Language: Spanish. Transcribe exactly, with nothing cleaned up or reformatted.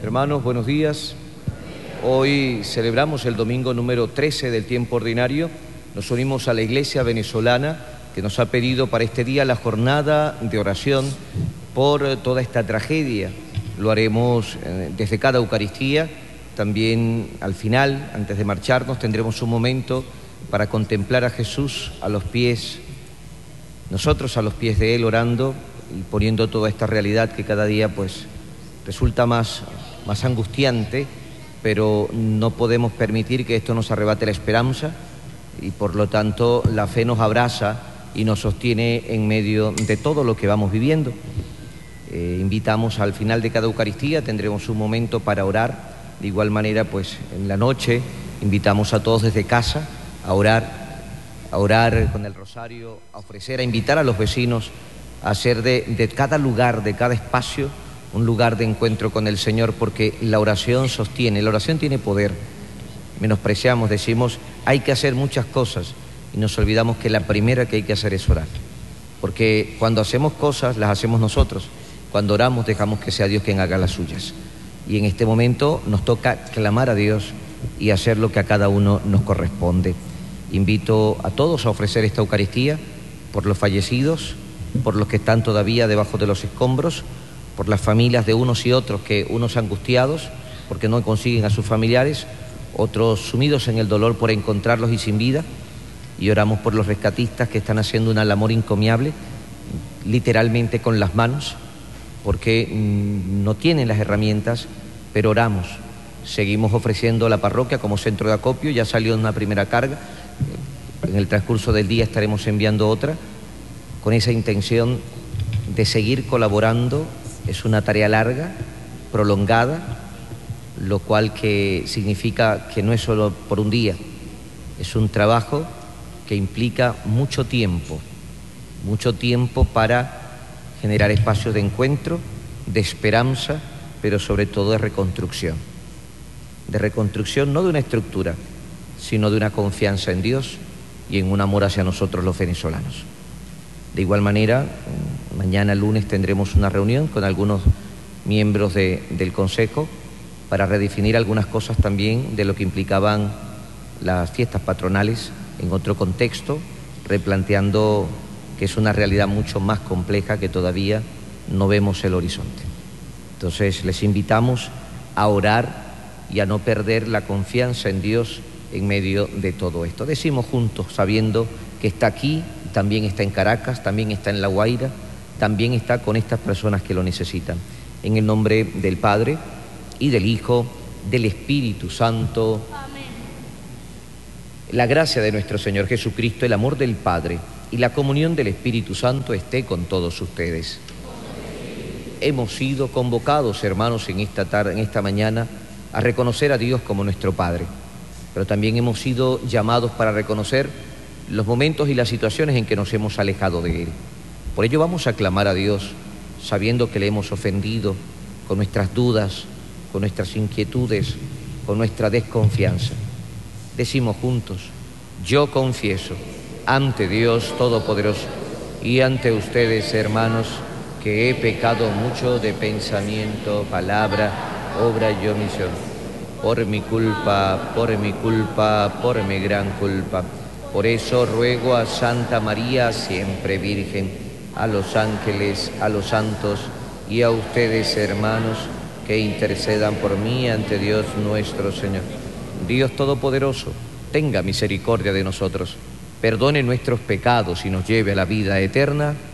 Hermanos, buenos días. Hoy celebramos el domingo número trece del tiempo ordinario. Nos unimos a la Iglesia venezolana que nos ha pedido para este día la jornada de oración por toda esta tragedia. Lo haremos desde cada Eucaristía. También al final, antes de marcharnos, tendremos un momento para contemplar a Jesús a los pies, nosotros a los pies de Él, orando y poniendo toda esta realidad que cada día pues resulta más, más angustiante, pero no podemos permitir que esto nos arrebate la esperanza y por lo tanto la fe nos abraza y nos sostiene en medio de todo lo que vamos viviendo. Eh, invitamos al final de cada Eucaristía, tendremos un momento para orar. De igual manera, pues en la noche invitamos a todos desde casa a orar, a orar con el rosario, a ofrecer, a invitar a los vecinos a hacer de, de cada lugar, de cada espacio, un lugar de encuentro con el Señor, porque la oración sostiene, la oración tiene poder. Menospreciamos, decimos, hay que hacer muchas cosas y nos olvidamos que la primera que hay que hacer es orar. Porque cuando hacemos cosas, las hacemos nosotros. Cuando oramos, dejamos que sea Dios quien haga las suyas. Y en este momento nos toca clamar a Dios y hacer lo que a cada uno nos corresponde. Invito a todos a ofrecer esta Eucaristía por los fallecidos, por los que están todavía debajo de los escombros, por las familias de unos y otros, que unos angustiados porque no consiguen a sus familiares, otros sumidos en el dolor por encontrarlos y sin vida, y oramos por los rescatistas que están haciendo una labor encomiable, literalmente con las manos, porque mmm, no tienen las herramientas, pero oramos. Seguimos ofreciendo a la parroquia como centro de acopio, ya salió una primera carga, en el transcurso del día estaremos enviando otra, con esa intención de seguir colaborando. Es una tarea larga, prolongada, lo cual que significa que no es solo por un día, es un trabajo que implica mucho tiempo, mucho tiempo para generar espacios de encuentro, de esperanza, pero sobre todo de reconstrucción. De reconstrucción no de una estructura, sino de una confianza en Dios y en un amor hacia nosotros los venezolanos. De igual manera, mañana lunes tendremos una reunión con algunos miembros de, del Consejo para redefinir algunas cosas también de lo que implicaban las fiestas patronales en otro contexto, replanteando que es una realidad mucho más compleja que todavía no vemos el horizonte. Entonces les invitamos a orar y a no perder la confianza en Dios en medio de todo esto. Decimos juntos, sabiendo que está aquí, también está en Caracas, también está en La Guaira, también está con estas personas que lo necesitan. En el nombre del Padre, y del Hijo, del Espíritu Santo. Amén. La gracia de nuestro Señor Jesucristo, el amor del Padre y la comunión del Espíritu Santo esté con todos ustedes. Hemos sido convocados, hermanos, en esta tarde, en esta mañana, a reconocer a Dios como nuestro Padre, pero también hemos sido llamados para reconocer los momentos y las situaciones en que nos hemos alejado de Él. Por ello vamos a clamar a Dios, sabiendo que le hemos ofendido con nuestras dudas, con nuestras inquietudes, con nuestra desconfianza. Decimos juntos, yo confieso ante Dios Todopoderoso y ante ustedes, hermanos, que he pecado mucho de pensamiento, palabra, obra y omisión. Por mi culpa, por mi culpa, por mi gran culpa. Por eso ruego a Santa María, siempre Virgen, a los ángeles, a los santos y a ustedes, hermanos, que intercedan por mí ante Dios nuestro Señor. Dios Todopoderoso, tenga misericordia de nosotros, perdone nuestros pecados y nos lleve a la vida eterna.